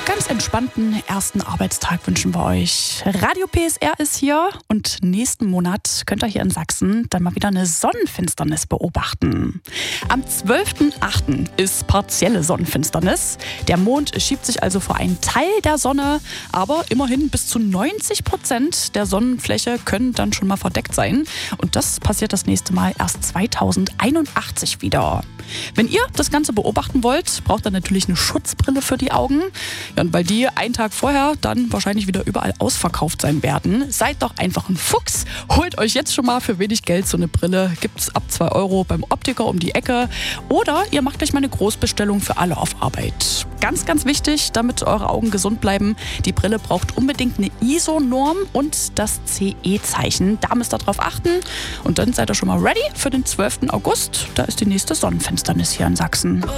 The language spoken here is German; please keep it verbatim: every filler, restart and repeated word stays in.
Ganz entspannten ersten Arbeitstag wünschen wir euch. Radio P S R ist hier und nächsten Monat könnt ihr hier in Sachsen dann mal wieder eine Sonnenfinsternis beobachten. Am zwölften achten ist partielle Sonnenfinsternis. Der Mond schiebt sich also vor einen Teil der Sonne, aber immerhin bis zu neunzig Prozent der Sonnenfläche können dann schon mal verdeckt sein. Und das passiert das nächste Mal erst zweitausendeinundachtzig wieder. Wenn ihr das Ganze beobachten wollt, braucht ihr natürlich eine Schutzbrille für die Augen. Ja, und weil die einen Tag vorher dann wahrscheinlich wieder überall ausverkauft sein werden, seid doch einfach ein Fuchs. Holt euch jetzt schon mal für wenig Geld so eine Brille. Gibt's ab zwei Euro beim Optiker um die Ecke. Oder ihr macht euch mal eine Großbestellung für alle auf Arbeit. Ganz, ganz wichtig, damit eure Augen gesund bleiben. Die Brille braucht unbedingt eine I S O-Norm und das C E-Zeichen. Da müsst ihr drauf achten. Und dann seid ihr schon mal ready für den zwölften August. Da ist die nächste Sonnenfinsternis hier in Sachsen.